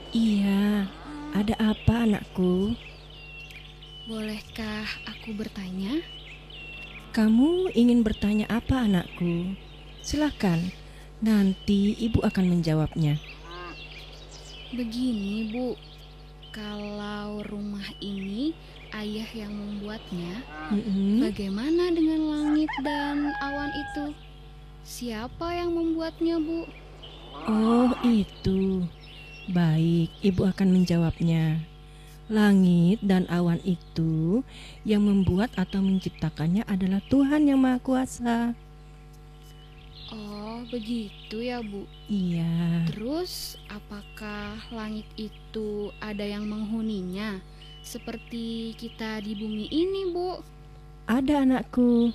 Iya, ada apa anakku? Bolehkah aku bertanya? Kamu ingin bertanya apa anakku? Silakan, nanti ibu akan menjawabnya. Begini, Bu. Kalau rumah ini ayah yang membuatnya, Mm-mm. bagaimana dengan langit dan awan itu? Siapa yang membuatnya, Bu? Oh itu, baik ibu akan menjawabnya. Langit dan awan itu yang membuat atau menciptakannya adalah Tuhan yang Maha Kuasa. Oh, begitu ya, Bu. Iya, Terus, apakah langit itu ada yang menghuninya? Seperti kita di bumi ini, Bu. ada anakku.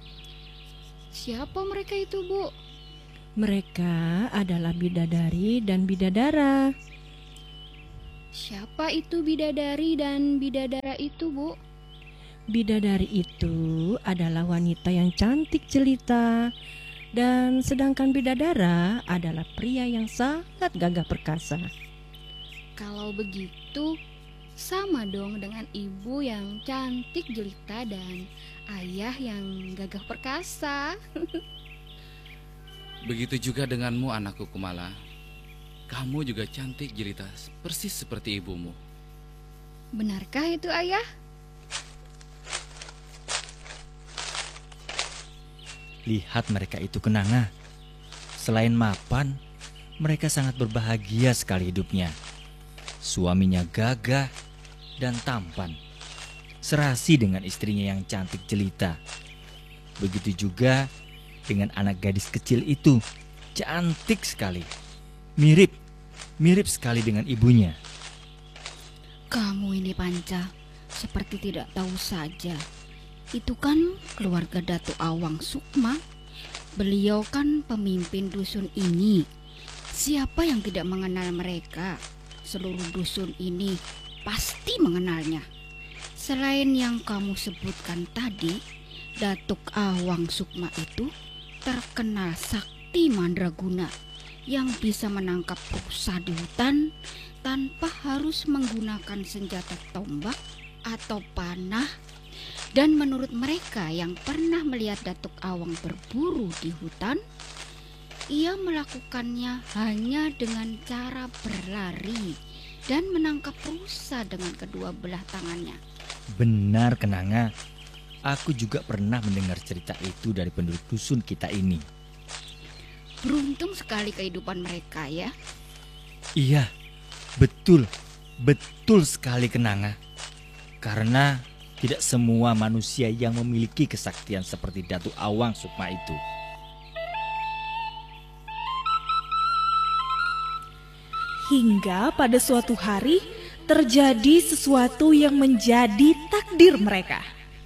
Siapa mereka itu, Bu? Mereka adalah bidadari dan bidadara. Siapa itu bidadari dan bidadara itu, Bu? Bidadari itu adalah wanita yang cantik jelita, dan sedangkan bidadara adalah pria yang sangat gagah perkasa. Kalau begitu, sama dong dengan ibu yang cantik jelita dan ayah yang gagah perkasa. Begitu juga denganmu anakku Kumala. Kamu juga cantik jelita persis seperti ibumu. Benarkah itu, ayah? Lihat mereka itu Kenanga. Selain mapan, mereka sangat berbahagia sekali hidupnya. Suaminya gagah dan tampan, serasi dengan istrinya yang cantik jelita. Begitu juga dengan anak gadis kecil itu, cantik sekali. Mirip sekali dengan ibunya. Kamu ini Panca, seperti tidak tahu saja. Itu kan keluarga Datuk Awang Sukma. Beliau kan pemimpin dusun ini. Siapa yang tidak mengenal mereka? Seluruh dusun ini pasti mengenalnya. Selain yang kamu sebutkan tadi, Datuk Awang Sukma itu terkenal sakti mandraguna yang bisa menangkap rusa di hutan tanpa harus menggunakan senjata tombak atau panah. Dan menurut mereka yang pernah melihat Datuk Awang berburu di hutan, ia melakukannya hanya dengan cara berlari dan menangkap rusa dengan kedua belah tangannya. Benar Kenanga, aku juga pernah mendengar cerita itu dari penduduk dusun kita ini. Beruntung sekali kehidupan mereka ya. Iya, betul sekali Kenanga. Karena tidak semua manusia yang memiliki kesaktian seperti Datuk Awang Sukma itu. Hingga pada suatu hari terjadi sesuatu yang menjadi takdir mereka.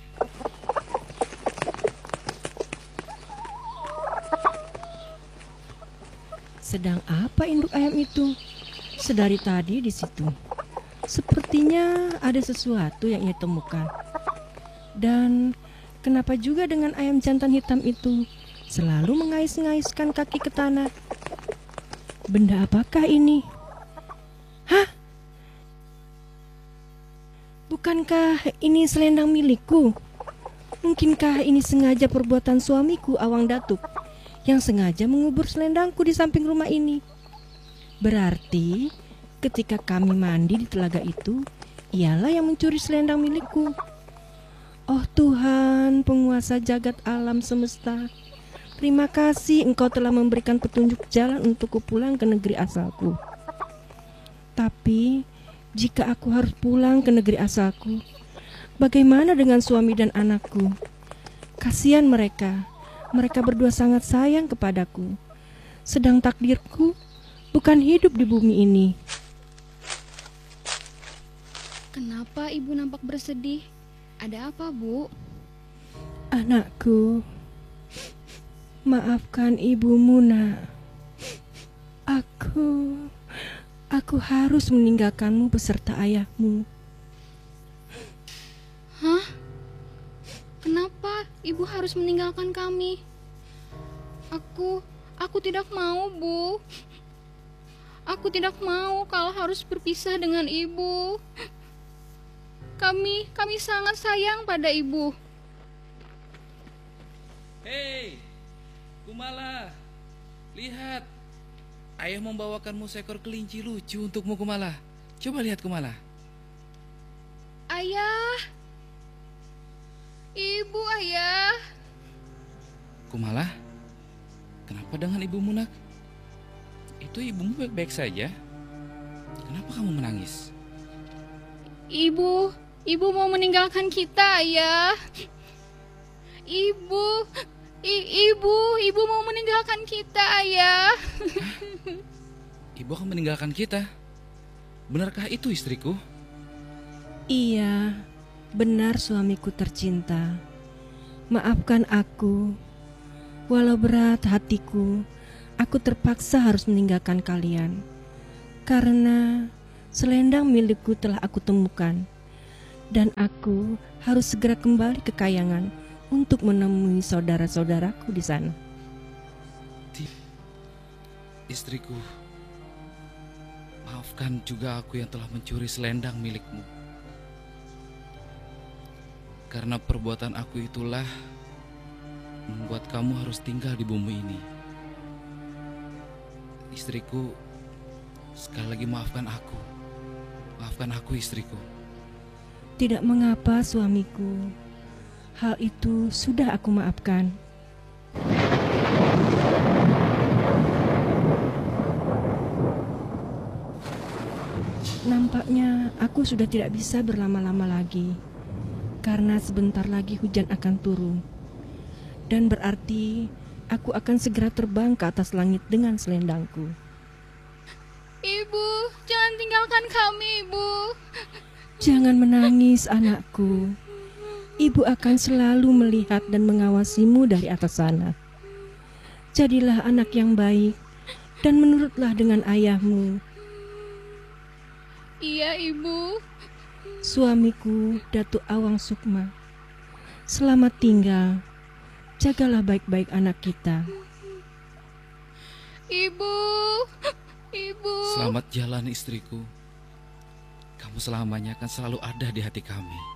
Sedang apa induk ayam itu? Sedari tadi di situ. Sepertinya ada sesuatu yang ia temukan. Dan kenapa juga dengan ayam jantan hitam itu selalu mengais-ngaiskan kaki ke tanah? Benda apakah ini? Hah? Bukankah ini selendang milikku? Mungkinkah ini sengaja perbuatan suamiku Awang Datuk yang sengaja mengubur selendangku di samping rumah ini? Berarti ketika kami mandi di telaga itu, ialah yang mencuri selendang milikku. Oh Tuhan, penguasa jagat alam semesta, terima kasih Engkau telah memberikan petunjuk jalan untukku pulang ke negeri asalku. Tapi jika aku harus pulang ke negeri asalku, bagaimana dengan suami dan anakku? Kasihan mereka, mereka berdua sangat sayang kepadaku. Sedang takdirku bukan hidup di bumi ini. Kenapa ibu nampak bersedih? Ada apa, Bu? Anakku, maafkan ibumu nak. Aku harus meninggalkanmu beserta ayahmu. Hah? Kenapa ibu harus meninggalkan kami? Aku tidak mau, Bu. Aku tidak mau kalau harus berpisah dengan ibu. Kami sangat sayang pada ibu. Hei, Kumala, lihat. Ayah membawakanmu seekor kelinci lucu untukmu, Kumala. Coba lihat, Kumala. Ayah. Ibu, ayah. Kumala, kenapa dengan ibumu, nak? Itu ibumu baik-baik saja. Kenapa kamu menangis? Ibu mau meninggalkan kita, ayah. Ibu mau meninggalkan kita, ayah. Ibu akan meninggalkan kita? Benarkah itu, istriku? Iya, benar suamiku tercinta. Maafkan aku. Walau berat hatiku, aku terpaksa harus meninggalkan kalian. Karena selendang milikku telah aku temukan. Dan aku harus segera kembali ke Kayangan untuk menemui saudara-saudaraku di sana. Istriku, maafkan juga aku yang telah mencuri selendang milikmu. Karena perbuatan aku itulah membuat kamu harus tinggal di bumi ini. Istriku, sekali lagi maafkan aku. Maafkan aku, istriku. Tidak mengapa suamiku. Hal itu sudah aku maafkan. Nampaknya aku sudah tidak bisa berlama-lama lagi. Karena sebentar lagi hujan akan turun. Dan berarti aku akan segera terbang ke atas langit dengan selendangku. Ibu, jangan tinggalkan kami, Ibu. Jangan menangis, anakku. Ibu akan selalu melihat dan mengawasimu dari atas sana. Jadilah anak yang baik dan menurutlah dengan ayahmu. Iya, Ibu. Suamiku, Datuk Awang Sukma. Selamat tinggal. Jagalah baik-baik anak kita. Ibu. Selamat jalan, istriku. Kamu selamanya akan selalu ada di hati kami.